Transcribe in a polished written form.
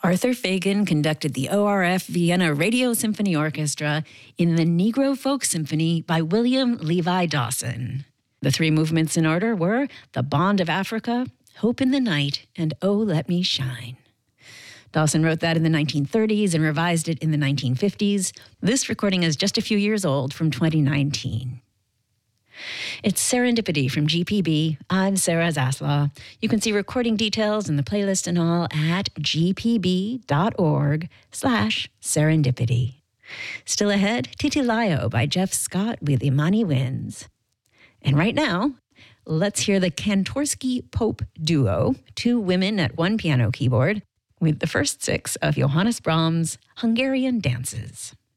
Arthur Fagan conducted the ORF Vienna Radio Symphony Orchestra in the Negro Folk Symphony by William Levi Dawson. The three movements in order were The Bond of Africa, Hope in the Night, and Oh, Let Me Shine. Dawson wrote that in the 1930s and revised it in the 1950s. This recording is just a few years old, from 2019. It's Serendipity from GPB. I'm Sarah Zaslaw. You can see recording details and the playlist and all at gpb.org/serendipity. Still ahead, Titilayo by Jeff Scott with Imani Winds. And right now, let's hear the Kantorsky-Pope duo, two women at one piano keyboard, with the first six of Johannes Brahms' Hungarian dances.